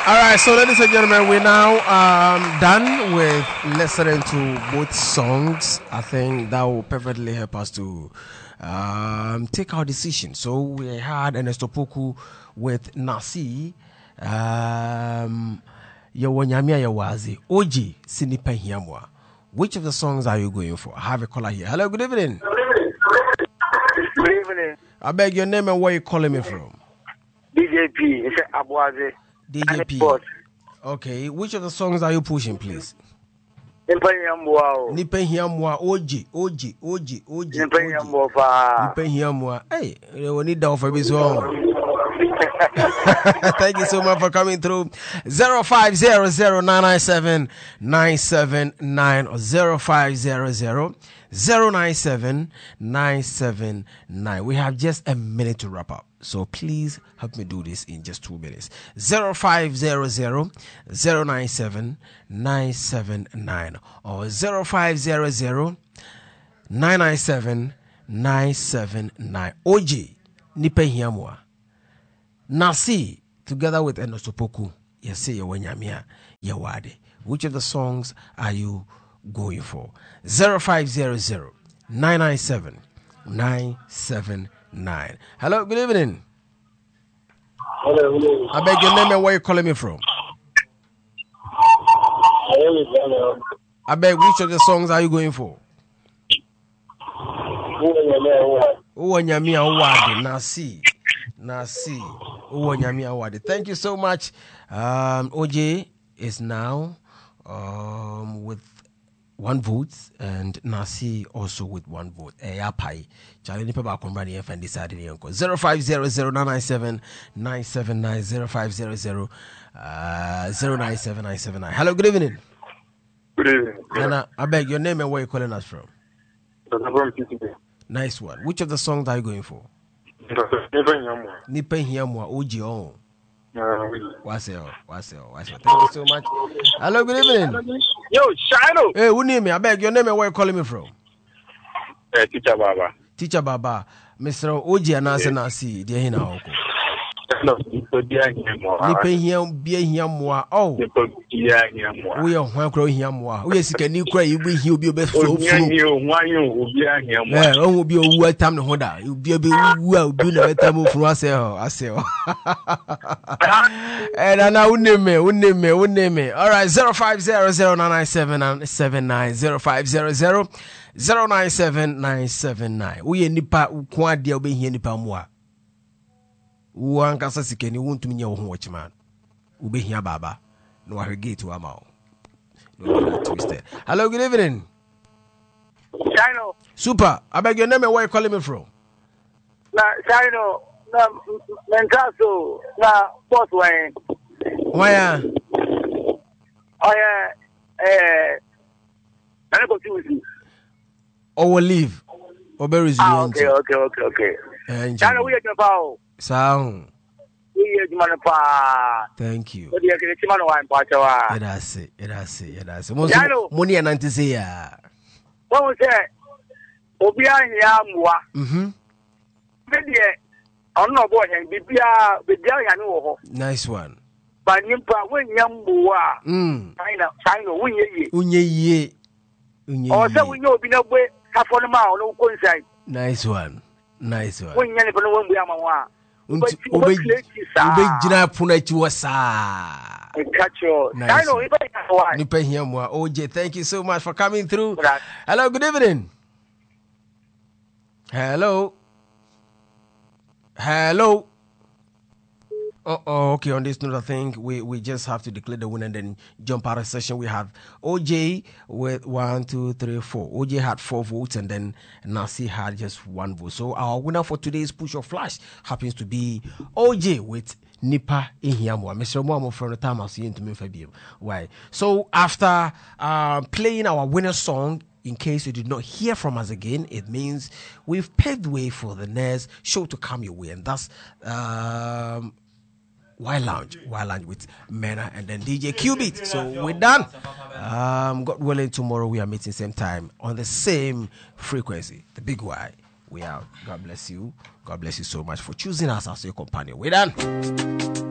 All right, so ladies and gentlemen, we're now done with listening to both songs. I think that will perfectly help us to take our decision. So we had Ernesto Poku with Nasi, Yawanyamia Yawazi, Oji, Sinipa Hiamwa. Which of the songs are you going for? I have a caller here. Hello, good evening. Good evening. I beg your name and where you calling me from? DJP, it's Abuaze. DJP. Okay, which of the songs are you pushing, please? Nipa Hiamwa, Oji. Nipa Hiamwa. Hey, we need that for this one. Thank you so much for coming through. 0500-997-979 or 0500-097-979. We have just a minute to wrap up, so please help me do this in just 2 minutes. 0500-097-979 or 0500-997-979. OJ Nipa Hiamwa, Nasi together with Enosopoku. You say Yawanyamia Yawade. Which of the songs are you going for? 0500-997-979. Hello, good evening. Hello. I beg your name and where you calling me from? I beg, which of the songs are you going for? Uwanyamia Awade, Nasi, Uwanyamia Awade. Thank you so much. OJ is now with 1 vote and Nasi also with 1 vote. Yapai. Charlie Nipa Bakombani and decided 0500-997-979 0500-097-979. Hello, good evening. Good evening. Nana, I beg your name and where you calling us from? Nice one. Which of the songs are you going for? Nipa Hiamwa, OG on. What's it? Thank you so much. Hello, good evening. Yo, Shino. Hey, who name me? I beg your name and where you calling me from? Teacher Baba. Teacher Baba. Mr. OG and Nasi, dear Hina. No, Nipa Hiamwa. Oh. We are one crow Hiamwa. We are sick and you cry, you will be best flow. Yeah, will be a word time to Honda. You'll be well doing a time from us. I say, and I now name me. All right, 0500-997-979 0500-097-979. We nipa ukwadia obe hie nipa mwa. Uankasa sikeni won't me your watchman. Ube here baba. No I gate to amao. No twisted. Hello, good evening. Shino. Super. I beg your name and where you calling me from? Shino. Mencaso. Boss Wayne. Why? Oh yeah. I go to Or will leave. Or bury you. Okay. Shino, we are about. Sound. Thank you. It has it. Money and Antizia. What was that? Obia Yamwa. I'm not boy and Bibia, nice one. But Nimpa, when Yamua, China, Unye. Or so we know, be no way, half on a mile, no coincide. Nice one. When Yannipan we are. Ube jina puna chiwasa. Catch your Nipa Hiamwa. OJ, thank you so much for coming through. Hello, good evening. Hello. Okay, on this note, I think we just have to declare the winner and then jump out of session. We have OJ with 1, 2, 3, 4. OJ had 4 votes and then Nasi had just 1 vote. So our winner for today's Push or Flash happens to be OJ with Nipa Hiamwa. Mr. Moamo from the time I'll see you into me for you. Why? So after playing our winner song, in case you did not hear from us again, it means we've paved the way for the next show to come your way. And that's Wild Lounge with Mena and then DJ Qbeat. So we're done. God willing, tomorrow we are meeting same time on the same frequency. The Big Y. We out. God bless you. God bless you so much for choosing us as your companion. We're done.